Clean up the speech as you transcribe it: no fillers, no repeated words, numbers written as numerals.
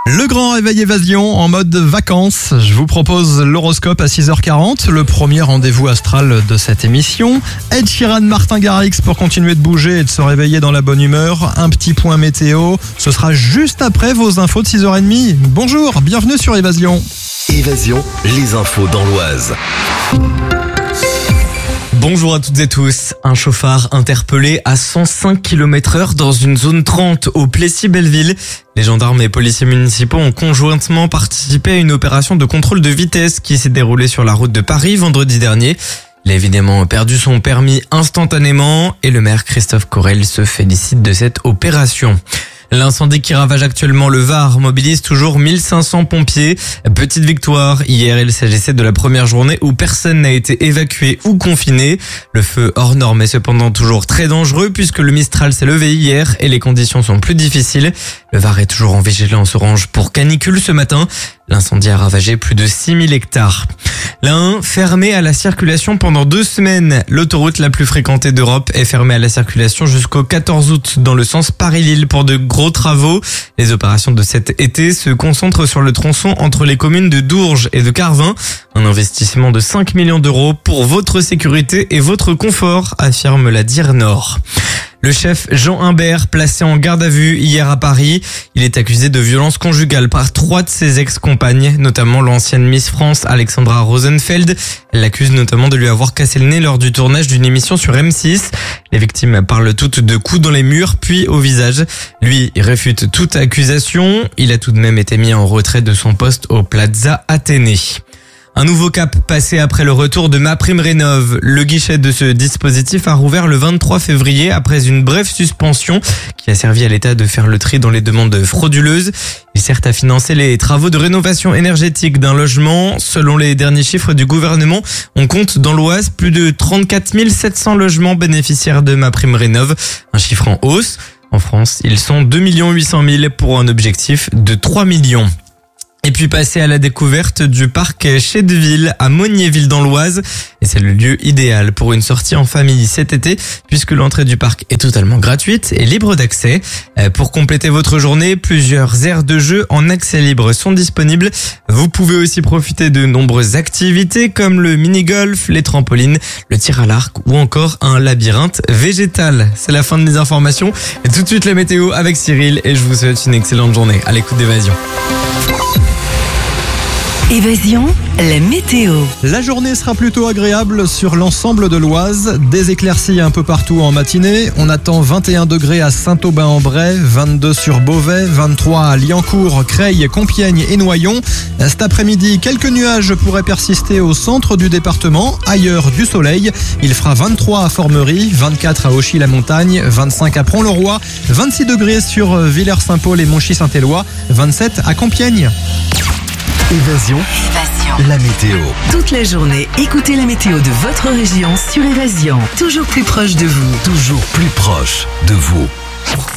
Le grand réveil évasion en mode vacances. Je vous propose l'horoscope à 6h40, le premier rendez-vous astral de cette émission. Ed Sheeran, Martin Garrix pour continuer de bouger et de se réveiller dans la bonne humeur. Un petit point météo, ce sera juste après vos infos de 6h30. Bonjour, bienvenue sur Évasion. Évasion, les infos dans l'Oise. Bonjour à toutes et tous. Un chauffard interpellé à 105 km/h dans une zone 30 au Plessis-Belleville. Les gendarmes et policiers municipaux ont conjointement participé à une opération de contrôle de vitesse qui s'est déroulée sur la route de Paris vendredi dernier. Il a évidemment perdu son permis instantanément et le maire Christophe Corel se félicite de cette opération. L'incendie qui ravage actuellement le Var mobilise toujours 1500 pompiers. Petite victoire, hier il s'agissait de la première journée où personne n'a été évacué ou confiné. Le feu hors norme est cependant toujours très dangereux puisque le Mistral s'est levé hier et les conditions sont plus difficiles. Le Var est toujours en vigilance orange pour canicule ce matin. L'incendie a ravagé plus de 6000 hectares. L'Ain, fermé à la circulation pendant 2 semaines. L'autoroute la plus fréquentée d'Europe est fermée à la circulation jusqu'au 14 août dans le sens Paris-Lille pour de gros travaux. Les opérations de cet été se concentrent sur le tronçon entre les communes de Dourges et de Carvin. Un investissement de 5 millions d'euros pour votre sécurité et votre confort, affirme la DIR Nord. Le chef Jean Humbert, placé en garde à vue hier à Paris, il est accusé de violence conjugale par 3 de ses ex-compagnes, notamment l'ancienne Miss France Alexandra Rosenfeld. Elle l'accuse notamment de lui avoir cassé le nez lors du tournage d'une émission sur M6. Les victimes parlent toutes de coups dans les murs puis au visage. Lui, il réfute toute accusation. Il a tout de même été mis en retrait de son poste au Plaza Athénée. Un nouveau cap passé après le retour de MaPrimeRénov'. Le guichet de ce dispositif a rouvert le 23 février après une brève suspension qui a servi à l'État de faire le tri dans les demandes frauduleuses. Il sert à financer les travaux de rénovation énergétique d'un logement. Selon les derniers chiffres du gouvernement, on compte dans l'Oise plus de 34 700 logements bénéficiaires de MaPrimeRénov', un chiffre en hausse. En France, ils sont 2 800 000 pour un objectif de 3 millions. Et puis passer à la découverte du parc Chédeville à Monniéville dans l'Oise. Et c'est le lieu idéal pour une sortie en famille cet été puisque l'entrée du parc est totalement gratuite et libre d'accès. Pour compléter votre journée, plusieurs aires de jeu en accès libre sont disponibles. Vous pouvez aussi profiter de nombreuses activités comme le mini-golf, les trampolines, le tir à l'arc ou encore un labyrinthe végétal. C'est la fin des informations. Et tout de suite la météo avec Cyril et je vous souhaite une excellente journée à l'écoute d'Évasion. Évasion, la météo. La journée sera plutôt agréable sur l'ensemble de l'Oise. Des éclaircies un peu partout en matinée. On attend 21 degrés à Saint-Aubin-en-Bray, 22 sur Beauvais, 23 à Liancourt, Creil, Compiègne et Noyon. Cet après-midi, quelques nuages pourraient persister au centre du département. Ailleurs, du soleil. Il fera 23 à Formerie, 24 à Auchy-la-Montagne, 25 à Pront-le-Roi, 26 degrés sur Villers-Saint-Paul et Monchy-Saint-Éloi, 27 à Compiègne. Évasion, la météo. Toute la journée, écoutez la météo de votre région sur Évasion. Toujours plus proche de vous. Toujours plus proche de vous.